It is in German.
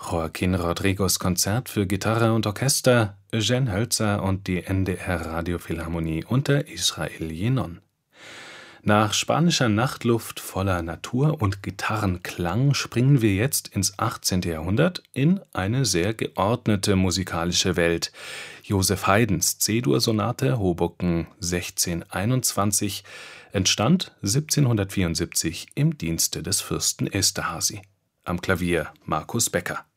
Joaquín Rodrigos Konzert für Gitarre und Orchester, Eugene Hölzer und die NDR Radiophilharmonie unter Israel Yinon. Nach spanischer Nachtluft voller Natur und Gitarrenklang springen wir jetzt ins 18. Jahrhundert in eine sehr geordnete musikalische Welt. Joseph Haydns C-Dur-Sonate Hoboken 1621 entstand 1774 im Dienste des Fürsten Esterházy. Am Klavier Markus Becker.